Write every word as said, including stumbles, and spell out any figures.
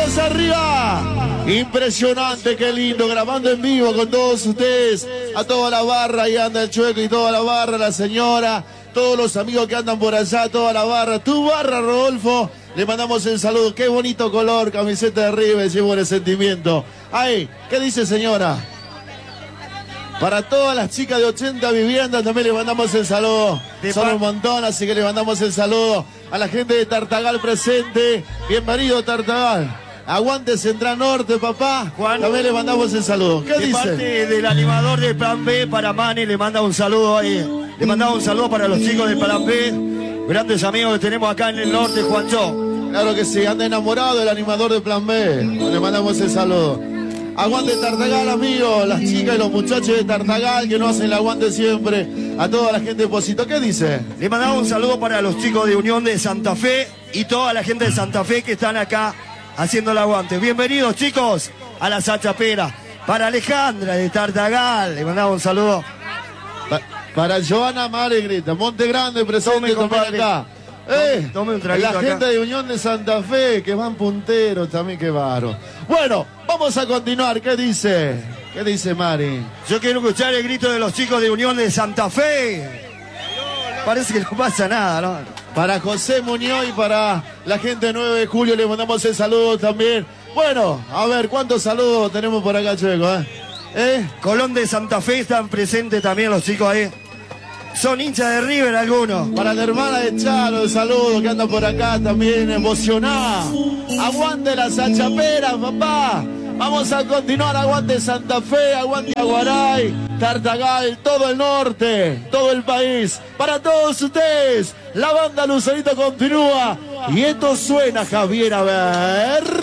manos arriba. Impresionante, qué lindo, grabando en vivo con todos ustedes, a toda la barra, ahí anda el Chueco y toda la barra, la señora, todos los amigos que andan por allá, toda la barra, tu barra, Rodolfo, le mandamos el saludo, qué bonito color, camiseta de River, llevo el sentimiento. Ahí, ¿qué dice señora? Para todas las chicas de ochenta viviendas también le mandamos el saludo. Son un montón, así que le mandamos el saludo a la gente de Tartagal presente. Bienvenido, Tartagal. Aguante Central Norte, papá. Juan, también le mandamos el saludo. ¿Qué de dice? parte del animador del Plan B para Mani, le manda un saludo ahí. Le mandamos un saludo para los chicos del Plan B. Grandes amigos que tenemos acá en el norte, Juancho. Claro que sí, anda enamorado del animador del Plan B. Le mandamos el saludo. Aguante Tartagal, amigos, las chicas y los muchachos de Tartagal que nos hacen el aguante siempre. A toda la gente de Posito. ¿Qué dice? Le mandamos un saludo para los chicos de Unión de Santa Fe y toda la gente de Santa Fe que están acá haciendo el aguante. Bienvenidos, chicos, a la Sachapera. Para Alejandra de Tartagal, le mandamos un saludo. Pa para Joana Maregrita, Monte Grande presente también acá. Eh, tome un traguito la acá. gente de Unión de Santa Fe, que van punteros también, qué baro. Bueno, vamos a continuar. ¿Qué dice? ¿Qué dice Mari? Yo quiero escuchar el grito de los chicos de Unión de Santa Fe. Parece que no pasa nada, ¿no? Para José Muñoz y para la gente de nueve de julio le mandamos el saludo también. Bueno, a ver, ¿cuántos saludos tenemos por acá, Chueco? ¿Eh? ¿Eh? Colón de Santa Fe están presentes también los chicos ahí. Son hinchas de River algunos. Para la hermana de Charo, el saludo que anda por acá también emocionada. Aguante la Sachapera, papá. Vamos a continuar, aguante Santa Fe, aguante Aguaray, Tartagal, todo el norte, todo el país. Para todos ustedes, la banda Lucerito continúa. Y esto suena, Javier, a ver.